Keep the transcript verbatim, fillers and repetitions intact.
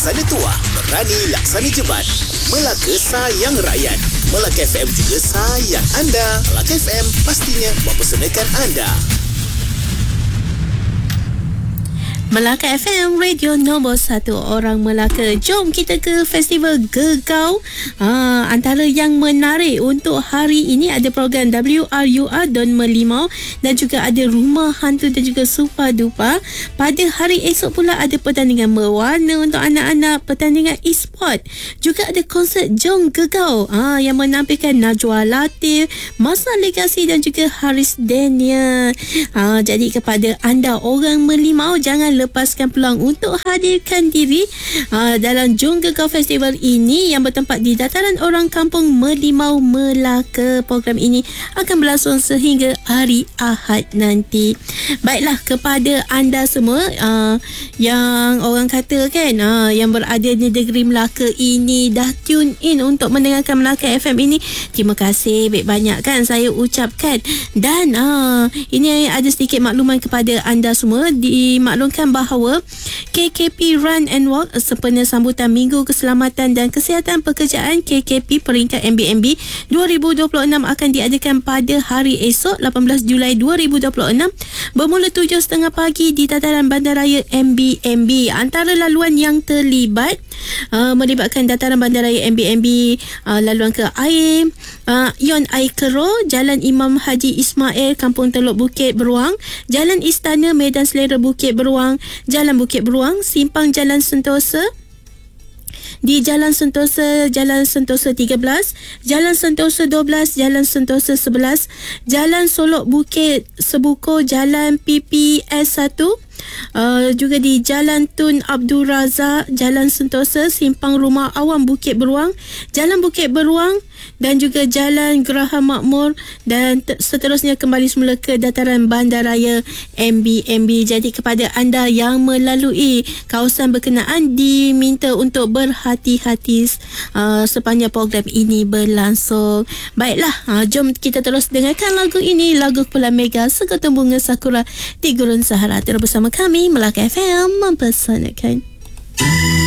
laksana tuah, berani laksana jebat. Melaka sayang rakyat. Melaka F M juga sayang anda. Melaka F M pastinya mempersembahkan anda. Melaka F M, radio nombor satu orang Melaka. Jom kita ke Festival Gegau. Ha, antara yang menarik untuk hari ini ada program W R U R Don Merlimau dan juga ada Rumah Hantu dan juga Supa Dupa. Pada hari esok pula ada pertandingan mewarna untuk anak-anak, pertandingan e-sport. Juga ada konsert Jom Gegau ha, yang menampilkan Najwa Latif, Masa Legasi dan juga Haris Daniel. Ha, jadi kepada anda orang Merlimau, jangan lepaskan peluang untuk hadirkan diri uh, dalam Jom Gegau Festival ini yang bertempat di Dataran Orang Kampung Merlimau, Melaka. Program ini akan berlangsung sehingga hari Ahad nanti. Baiklah, kepada anda semua uh, yang orang kata kan uh, yang berada di negeri Melaka ini dah tune in untuk mendengarkan Melaka F M ini, terima kasih baik banyak kan saya ucapkan. Dan uh, ini ada sedikit makluman kepada anda semua. Dimaklumkan bahawa K K P Run and Walk sempena sambutan Minggu Keselamatan dan Kesihatan Pekerjaan K K P peringkat M B M B dua ribu dua puluh enam akan diadakan pada hari esok lapan belas Julai dua ribu dua puluh enam bermula tujuh tiga puluh pagi di Dataran Bandaraya M B M B. Antara laluan yang terlibat uh, melibatkan Dataran Bandaraya M B M B, uh, laluan ke air, uh, Ion Air Kero, Jalan Imam Haji Ismail Kampung Teluk Bukit Beruang, Jalan Istana Medan Selera Bukit Beruang, Jalan Bukit Beruang, Simpang Jalan Sentosa, di Jalan Sentosa, Jalan Sentosa tiga belas, Jalan Sentosa dua belas, Jalan Sentosa sebelas, Jalan Solok Bukit Sebuko, Jalan P P S satu, Uh, juga di Jalan Tun Abdul Razak, Jalan Sentosa, Simpang Rumah Awam Bukit Beruang, Jalan Bukit Beruang dan juga Jalan Geraha Makmur dan t- seterusnya kembali semula ke Dataran Bandaraya M B M B. Jadi kepada anda yang melalui kawasan berkenaan diminta untuk berhati-hati uh, sepanjang program ini berlangsung. Baiklah, uh, jom kita terus dengarkan lagu ini, lagu Kepulauan Mega, Sekotong Bunga Sakura di Gurun Sahara. Terus bersama kami Melaka F M mempersanakan.